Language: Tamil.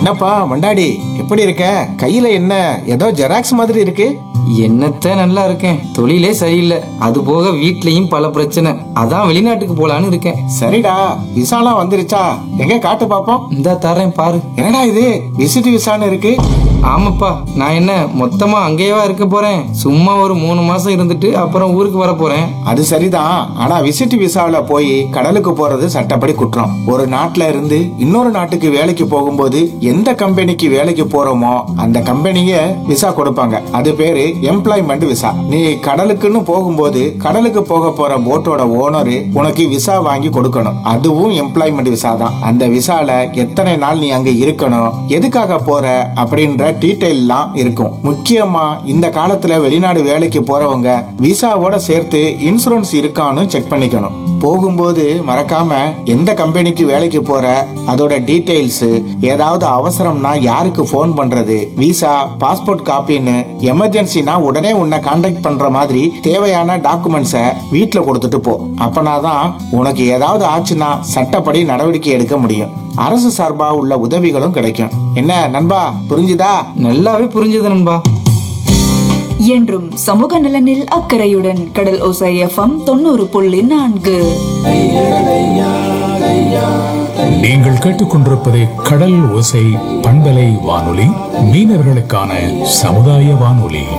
என்னப்பா மண்டாடி, எப்படி இருக்க? கையில என்ன ஏதோ ஜெராக்ஸ் மாதிரி இருக்கு? என்னத்த நல்லா இருக்கேன், தொழிலே சரியில்லை. அது போக வீட்லயும் பல பிரச்சனை. அதான் வெளிநாட்டுக்கு போலான்னு இருக்கேன். சரிடா, விசாலாம் வந்துருச்சா? எங்க காட்டு பாப்போம். இந்த தரேன் பாரு. என்னடா இது விசிட் விசான்னு இருக்கு? ஆமாப்பா, நான் என்ன மொத்தமா அங்கேயேவா இருக்க போறேன்? சும்மா ஒரு 3 மாசம் இருந்துட்டு அப்புறம் ஊருக்கு வர போறேன். அது சரிதான். ஆனா விசிட் விசாவில போய் கடலுக்கு போறது சட்டப்படி குற்றம். ஒரு நாட்டுல இருந்து இன்னொரு நாட்டுக்கு வேலைக்கு போகும்போது எந்த கம்பெனிக்கு வேலைக்கு போறோமோ அந்த கம்பெனிய விசா கொடுப்பாங்க. அது பேரு எம்ப்ளாய்மெண்ட் விசா. நீ கடலுக்குன்னு போகும்போது கடலுக்கு போக போற போட்டோட ஓனரு உனக்கு விசா வாங்கி கொடுக்கணும். அதுவும் எம்ப்ளாய்மெண்ட் விசா தான். அந்த விசால எத்தனை நாள் நீ அங்க இருக்கணும், எதுக்காக போற அப்படின்ற டீடைல்லாம் இருக்கும். முக்கியமா இந்த காலத்துல வெளிநாடு வேலைக்கு போறவங்க விசாவோட சேர்த்து இன்சூரன்ஸ் இருக்கான்னு செக் பண்ணிக்கணும். போகும்போது மறக்காம எந்த கம்பெனிக்கு வேலைக்கு போற, அதோட டீடைல்ஸ், ஏதாவது அவசரம்னா யாருக்கு போன் பண்றது, விசா, பாஸ்போர்ட் காப்பின்னு எமர்ஜென்சினா உடனே உன்னை கான்டாக்ட் பண்ற மாதிரி தேவையான டாக்குமெண்ட்ஸ வீட்டுல கொடுத்துட்டு போ. அப்பனாதான் உனக்கு ஏதாவது ஆச்சுன்னா சட்டப்படி நடவடிக்கை எடுக்க முடியும். அரசு சார்பா உள்ள உதவிகளும் கிடைக்கும். என்ன நண்பா, புரிஞ்சுதா? நல்லாவே புரிஞ்சது நண்பா. என்றும் சமூக நலனில் அக்கறையுடன் கடல் ஓசை எஃப்எம் 90.4. நீங்கள் கேட்டுக்கொண்டிருப்பது கடல் ஓசை பண்பலை வானொலி, மீனவர்களுக்கான சமுதாய வானொலி.